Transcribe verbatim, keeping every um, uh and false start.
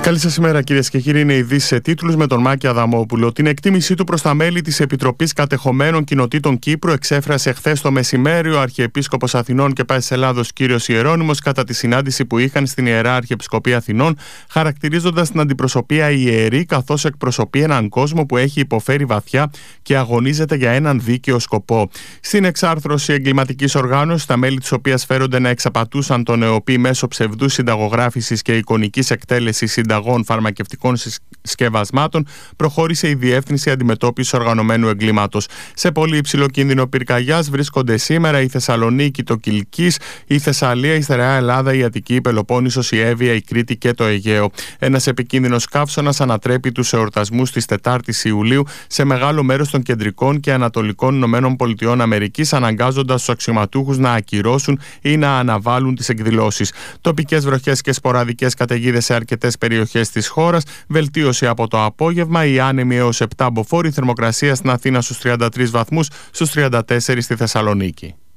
Καλή σας ημέρα, κυρίες και κύριοι. Είναι ειδήσεις σε τίτλους με τον Μάκη Αδαμόπουλο. Την εκτίμησή του προς τα μέλη της Επιτροπής Κατεχομένων Κοινοτήτων Κύπρου εξέφρασε χθες το μεσημέρι ο Αρχιεπίσκοπος Αθηνών και Πάσης Ελλάδος κύριος Ιερώνυμος κατά τη συνάντηση που είχαν στην Ιερά Αρχιεπισκοπή Αθηνών, χαρακτηρίζοντας την αντιπροσωπεία ιερή, καθώς εκπροσωπεί έναν κόσμο που έχει υποφέρει βαθιά και αγωνίζεται για έναν δίκαιο σκοπό. Στην εξάρθρωση εγκληματικής οργάνωσης, τα μέλη της οποίας φέρονται να εξαπατούσαν τον ΕΟΠΗ μέσω ψευδούς συνταγογράφησης και εικονικής εκτέλεσης συνταγών φαρμακευτικών συσκευασμάτων, προχώρησε η Διεύθυνση Αντιμετώπισης Οργανωμένου Εγκλήματος. Σε πολύ υψηλό κίνδυνο πυρκαγιάς βρίσκονται σήμερα η Θεσσαλονίκη, το Κιλκής, η Θεσσαλία, η Στερεά Ελλάδα, η Αττική, η Πελοπόννησος, η Εύβοια, η Κρήτη και το Αιγαίο. Ένας επικίνδυνος καύσωνας ανατρέπει τους εορτασμούς της τετάρτης Ιουλίου σε μεγάλο μέρος των κεντρικών και ανατολικών Ηνωμένων Πολιτειών Αμερικής, αναγκάζοντας τους αξιωματούχους να ακυρώσουν ή να αναβάλουν τις εκδηλώσεις. Τοπικές βροχές και σποραδικές καταιγίδες σε αρκετές περιοχές της χώρας, βελτίωση από το απόγευμα, η άνεμη έως επτά μποφόρ, η θερμοκρασία στην Αθήνα στους τριάντα τρεις βαθμούς, στους τριάντα τέσσερις στη Θεσσαλονίκη.